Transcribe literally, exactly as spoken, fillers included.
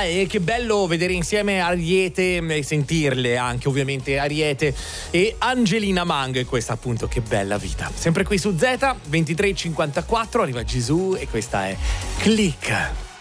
vita, e che bello vedere insieme Ariete e sentirle anche ovviamente Ariete e Angelina Mango, e questa appunto Che bella vita. Sempre qui su Z, ventitré e cinquantaquattro, arriva Gesù e questa è Click.